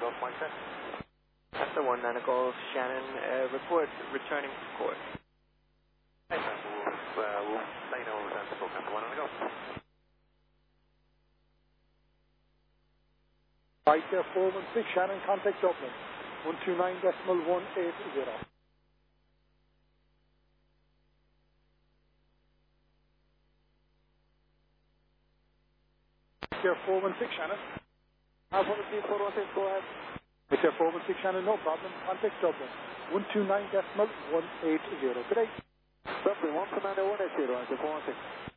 Golf Mike set. After 19 Golf, Shannon, report returning to court. Hey, we'll let you know when we're done. So, after 19 Golf. Right there, 416, Shannon, contact Dublin, 129.180. Here, 416, Shannon. Alpha 416, go ahead. Right there, 416, Shannon, no problem, contact Dublin, 129.180. Good day. Dublin, 129.180, 416.